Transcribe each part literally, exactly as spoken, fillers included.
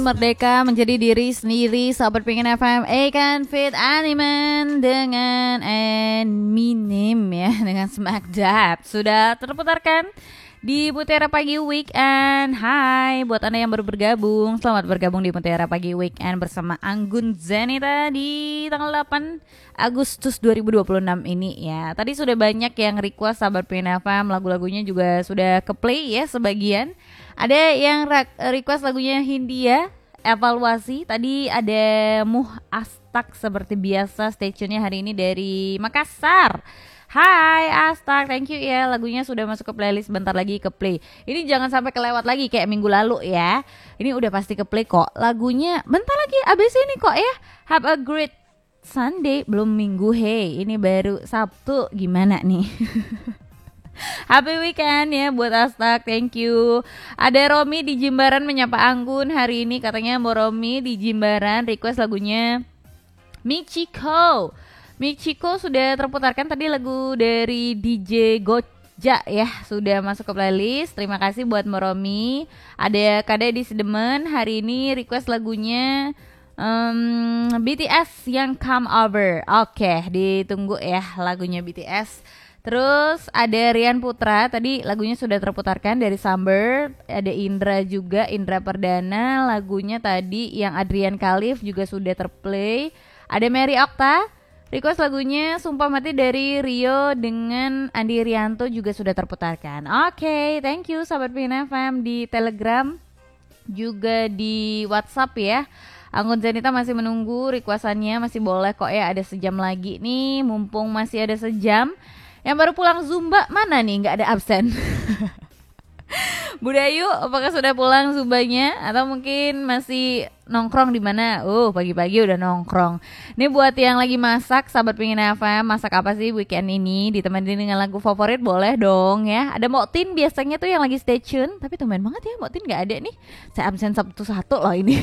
Merdeka menjadi diri sendiri, sahabat pengen F M, Akan Fit Animan dengan Eminem ya, dengan Smack Dab sudah terputarkan di Mutiara Pagi Weekend. Hai buat Anda yang baru bergabung, selamat bergabung di Mutiara Pagi Weekend bersama Anggun Zenita di tanggal delapan Agustus dua ribu dua puluh enam ini ya. Tadi sudah banyak yang request sahabat pengen F M, lagu-lagunya juga sudah ke play ya sebagian. Ada yang request lagunya Hindia, Evaluasi. Tadi ada Muh Astak seperti biasa, stay tune-nya hari ini dari Makassar. Hai Astak, thank you ya, lagunya sudah masuk ke playlist, bentar lagi ke play. Ini jangan sampai kelewat lagi kayak minggu lalu ya. Ini udah pasti ke play kok. Lagunya bentar lagi abis ini kok ya. Have a great Sunday, belum minggu, hey. Ini baru Sabtu, gimana nih? Happy weekend ya buat Astak, thank you. Ada Romi di Jimbaran menyapa Anggun hari ini, katanya Mbak Romi di Jimbaran request lagunya Michiko. Michiko sudah terputarkan tadi, lagu dari D J Goja ya, sudah masuk ke playlist. Terima kasih buat Mbak Romi. Ada Kade di Sedemen hari ini request lagunya um, B T S yang Come Over. Oke, ditunggu ya lagunya B T S. Terus ada Rian Putra, tadi lagunya sudah terputarkan dari Samber. Ada Indra juga, Indra Perdana, lagunya tadi yang Adrian Khalif juga sudah terplay. Ada Mary Okta, request lagunya Sumpah Mati dari Rio dengan Andi Rianto juga sudah terputarkan. Oke, okay, thank you sahabat P N F M di Telegram, juga di WhatsApp ya. Anggun Zanita masih menunggu requestannya, masih boleh kok ya, ada sejam lagi nih, mumpung masih ada sejam. Yang baru pulang Zumba mana nih, nggak ada absen. Budayu, apakah sudah pulang Zumbanya atau mungkin masih nongkrong di mana? Uh, pagi-pagi udah nongkrong. Ini buat yang lagi masak, sahabat pengen F M, masak apa sih weekend ini? Ditemani dengan lagu favorit boleh dong ya. Ada Moktin biasanya tuh yang lagi stay tune, tapi tumben banget ya Moktin nggak ada nih. Saya absen Sabtu satu loh ini.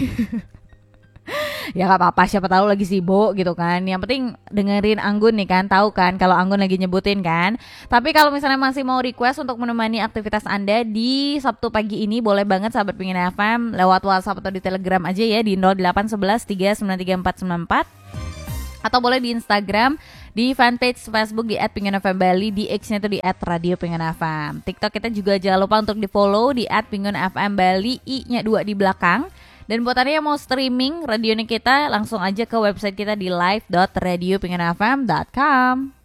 Ya gak apa-apa, siapa tahu lagi sibuk gitu kan. Yang penting dengerin Anggun nih kan, tahu kan kalau Anggun lagi nyebutin kan. Tapi kalau misalnya masih mau request untuk menemani aktivitas Anda di Sabtu pagi ini, boleh banget sahabat pengen F M lewat WhatsApp atau di Telegram aja ya di nol delapan satu satu tiga sembilan tiga empat sembilan empat, atau boleh di Instagram di fanpage Facebook di et pengen f m bali, di X-nya itu di et radio pengen f m. TikTok kita juga jangan lupa untuk di follow di et pengen f m bali, i-nya dua di belakang. Dan buat Anda yang mau streaming radionya kita, langsung aja ke website kita di live dot radio pengen f m dot com.